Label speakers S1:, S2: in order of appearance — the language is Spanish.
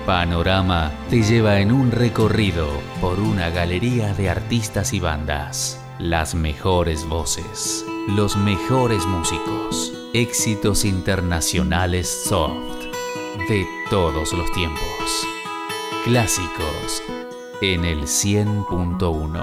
S1: Panorama te lleva en un recorrido por una galería de artistas y bandas. Las mejores voces, los mejores músicos, éxitos internacionales soft de todos los tiempos. Clásicos en el 100.1.